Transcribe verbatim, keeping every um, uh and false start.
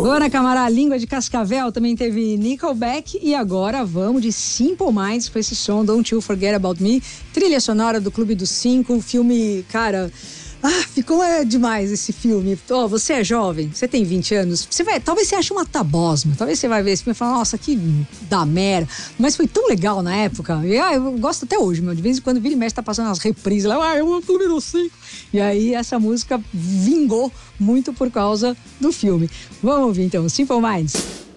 Agora, camarada, Língua de Cascavel também teve Nickelback e agora vamos de Simple Minds com esse som Don't You Forget About Me, trilha sonora do Clube dos Cinco, filme, cara... Ah, ficou é, demais esse filme. Oh, você é jovem, você tem vinte anos, você vai, talvez você ache uma tabosma, talvez você vai ver esse filme e falar, nossa, que da merda. Mas foi tão legal na época. E, ah, eu gosto até hoje, meu. De vez em quando vira e mexe, tá passando as reprises lá, ah, eu amo o Clube dos Cinco. E aí essa música vingou muito por causa do filme. Vamos ouvir então, Simple Minds.